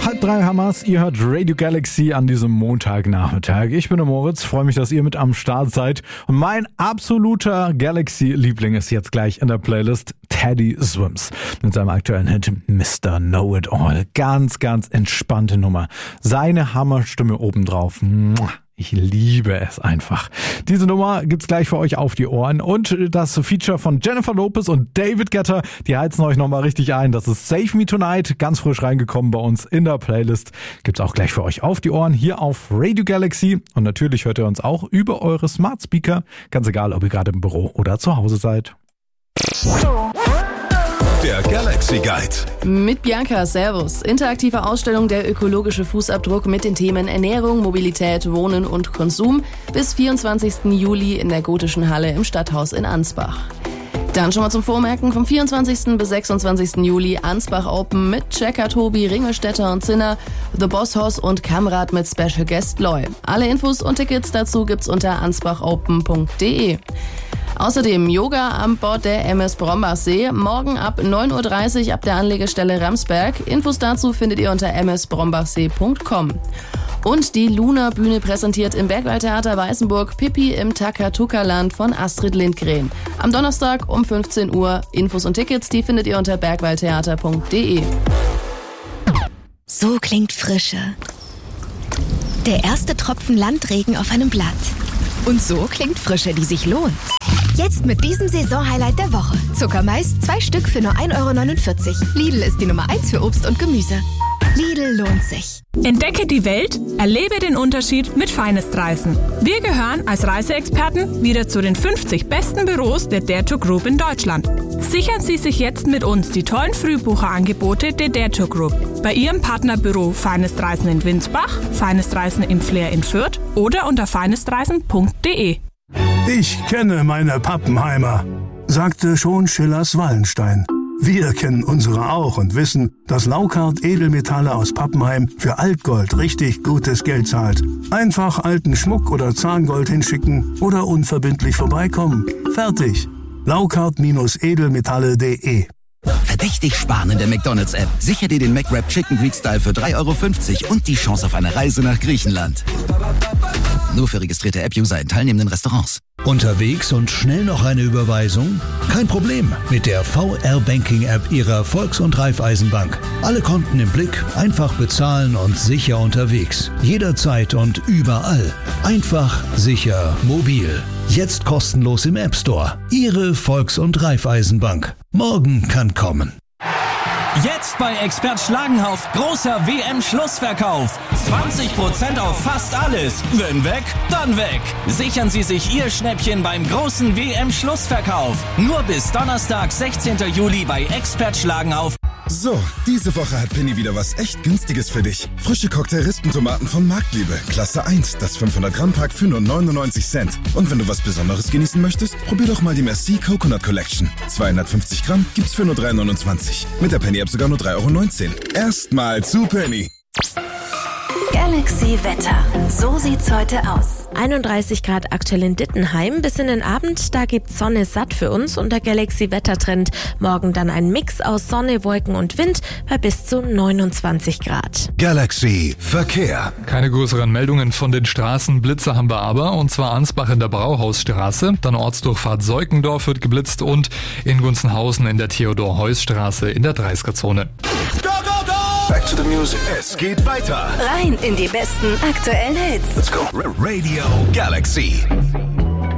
2:30 Hamas. Ihr hört Radio Galaxy an diesem Montagnachmittag. Ich bin der Moritz, freue mich, dass ihr mit am Start seid. Und mein absoluter Galaxy-Liebling ist jetzt gleich in der Playlist Teddy Swims mit seinem aktuellen Hit Mr. Know-It-All. Ganz, ganz entspannte Nummer. Seine Hammerstimme obendrauf. Ich liebe es einfach. Diese Nummer gibt's gleich für euch auf die Ohren. Und das Feature von Jennifer Lopez und David Guetta, die heizen euch nochmal richtig ein. Das ist Save Me Tonight, ganz frisch reingekommen bei uns in der Playlist. Gibt's auch gleich für euch auf die Ohren hier auf Radio Galaxy. Und natürlich hört ihr uns auch über eure Smart Speaker. Ganz egal, ob ihr gerade im Büro oder zu Hause seid. Der Galaxy Guide. Mit Bianca, servus. Interaktive Ausstellung der ökologische Fußabdruck mit den Themen Ernährung, Mobilität, Wohnen und Konsum bis 24. Juli in der Gotischen Halle im Stadthaus in Ansbach. Dann schon mal zum Vormerken, vom 24. bis 26. Juli Ansbach Open mit Checker, Tobi, Ringelstetter und Zinner, The Boss Hoss und Kamrad mit Special Guest Loy. Alle Infos und Tickets dazu gibt's unter ansbachopen.de. Außerdem Yoga an Bord der MS Brombachsee, morgen ab 9:30 Uhr ab der Anlegestelle Ramsberg. Infos dazu findet ihr unter msbrombachsee.com. Und die Luna-Bühne präsentiert im Bergwaldtheater Weißenburg Pippi im Takatuka-Land von Astrid Lindgren. Am Donnerstag um 15 Uhr. Infos und Tickets, die findet ihr unter bergwaldtheater.de. So klingt Frische. Der erste Tropfen Landregen auf einem Blatt. Und so klingt Frische, die sich lohnt. Jetzt mit diesem Saisonhighlight der Woche. Zuckermais, 2 Stück für nur 1,49 €. Lidl ist die Nummer 1 für Obst und Gemüse. Lidl lohnt sich. Entdecke die Welt, erlebe den Unterschied mit Finest Reisen. Wir gehören als Reiseexperten wieder zu den 50 besten Büros der Dare to Group in Deutschland. Sichern Sie sich jetzt mit uns die tollen Frühbucherangebote der Dare to Group. Bei Ihrem Partnerbüro Finest Reisen in Winsbach, Finest Reisen in Flair in Fürth oder unter finestreisen.de. Ich kenne meine Pappenheimer, sagte schon Schillers Wallenstein. Wir kennen unsere auch und wissen, dass Laukart Edelmetalle aus Pappenheim für Altgold richtig gutes Geld zahlt. Einfach alten Schmuck oder Zahngold hinschicken oder unverbindlich vorbeikommen. Fertig. Laukart-edelmetalle.de. Verdächtig sparen in der McDonald's-App. Sicher dir den McWrap Chicken Greek Style für 3,50 € und die Chance auf eine Reise nach Griechenland. Nur für registrierte App-User in teilnehmenden Restaurants. Unterwegs und schnell noch eine Überweisung? Kein Problem mit der VR-Banking-App Ihrer Volks- und Raiffeisenbank. Alle Konten im Blick, einfach bezahlen und sicher unterwegs. Jederzeit und überall. Einfach, sicher, mobil. Jetzt kostenlos im App Store. Ihre Volks- und Raiffeisenbank. Morgen kann kommen. Jetzt bei Expert Schlagenhaus großer WM-Schlussverkauf. 20% auf fast alles. Wenn weg, dann weg. Sichern Sie sich Ihr Schnäppchen beim großen WM-Schlussverkauf. Nur bis Donnerstag, 16. Juli bei Expert Schlagenhaus. So, diese Woche hat Penny wieder was echt Günstiges für dich. Frische Cocktail-Rispentomaten von Marktliebe. Klasse 1, das 500-Gramm-Pack für nur 99 Cent. Und wenn du was Besonderes genießen möchtest, probier doch mal die Merci Coconut Collection. 250 Gramm gibt's für nur 3,29 €. Mit der Penny-App sogar nur 3,19 €. Erstmal zu Penny. Galaxy Wetter. So sieht's heute aus. 31 Grad aktuell in Dittenheim. Bis in den Abend, da gibt's Sonne satt für uns und der Galaxy Wettertrend. Morgen dann ein Mix aus Sonne, Wolken und Wind bei bis zu 29 Grad. Galaxy Verkehr. Keine größeren Meldungen von den Straßen. Blitze haben wir aber, und zwar Ansbach in der Brauhausstraße, dann Ortsdurchfahrt Seukendorf wird geblitzt und in Gunzenhausen in der Theodor-Heuss-Straße in der 30er-Zone. Back to the music. Es geht weiter. Rein in die besten aktuellen Hits. Let's go. Radio Galaxy.